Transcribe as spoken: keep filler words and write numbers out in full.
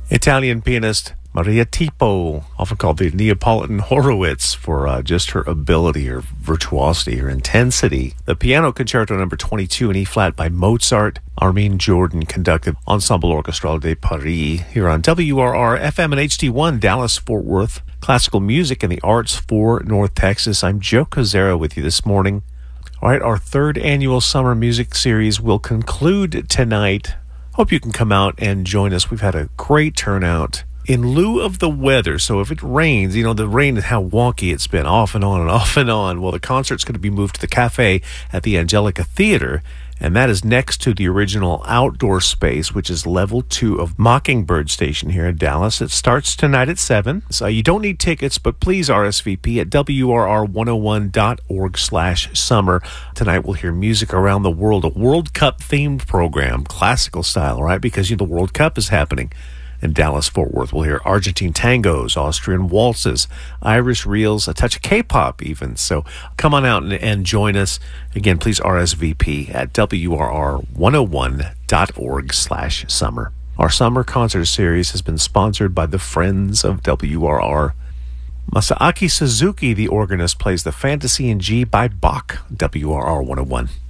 Italian pianist Maria Tipo, often called the Neapolitan Horowitz, for uh, just her ability, her virtuosity, her intensity. The Piano Concerto number twenty-two in E-flat by Mozart. Armin Jordan conducted Ensemble Orchestral de Paris here on W R R F M and H D one, Dallas-Fort Worth. Classical music and the arts for North Texas. I'm Joe Kozera with you this morning. All right, our third annual summer music series will conclude tonight. Hope you can come out and join us. We've had a great turnout. In lieu of the weather, so if it rains, you know, the rain and how wonky it's been, off and on and off and on. Well, the concert's going to be moved to the cafe at the Angelica Theater, and that is next to the original outdoor space, which is level two of Mockingbird Station here in Dallas. It starts tonight at seven. So you don't need tickets, but please R S V P at W R R one oh one dot org slash summer. Tonight we'll hear music around the world, a World Cup themed program, classical style, right? Because you know, the World Cup is happening in Dallas-Fort Worth. We'll hear Argentine tangos, Austrian waltzes, Irish reels, a touch of K-pop even. So come on out and, and join us. Again, please R S V P at W R R one oh one dot org slash summer. Our summer concert series has been sponsored by the Friends of W R R. Masaaki Suzuki, the organist, plays the Fantasy in G by Bach, W R R one oh one.